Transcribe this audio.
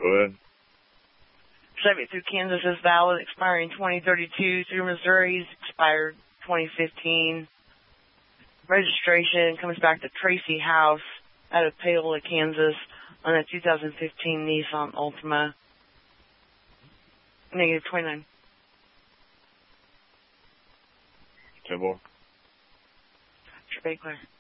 ahead. Chevy through Kansas is valid, expiring 2032. Through Missouri is expired 2015. Registration comes back to Tracy House out of Paola, Kansas, on a 2015 Nissan Altima. Negative 29. Okay, boy. Very clear.